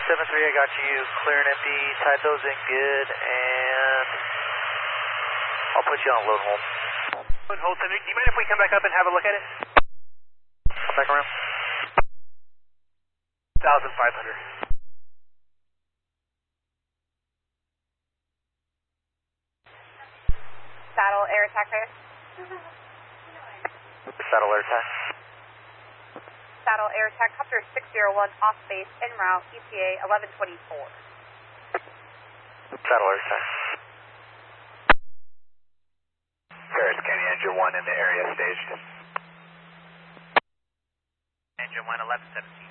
I got you clear and empty, tied those in good, and I'll put you on load hold. Load hold, Center. Do you mind if we come back up and have a look at it? Come back around. 1,500. Saddle air attack there. Saddle air attack. Saddle air attack, Copter 601 off base, en route, ETA 1124. Saddle air attack. Paris County Engine 1 in the area staged. Engine 1, 1117.